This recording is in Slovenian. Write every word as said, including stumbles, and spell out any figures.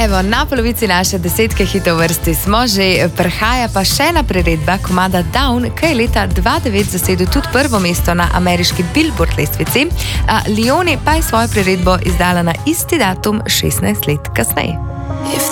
Evo, na polovici naše desetke hitov vrsti smo že, prihaja pa še ena priredba komada Down, ki je leta dva tisoč devet zasedel tudi prvo mesto na ameriški Billboard lestvici. Leone pa je svojo priredbo izdala na isti datum šestnajst let kasneje.